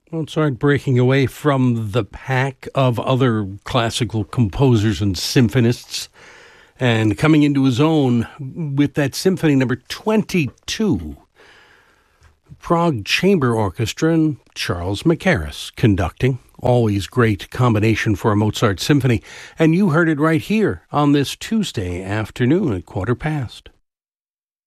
Mozart breaking away from the pack of other classical composers and symphonists and coming into his own with that symphony number 22. Prague Chamber Orchestra and Charles Mackerras conducting. Always great combination for a Mozart symphony. And you heard it right here on this Tuesday afternoon at 1:15.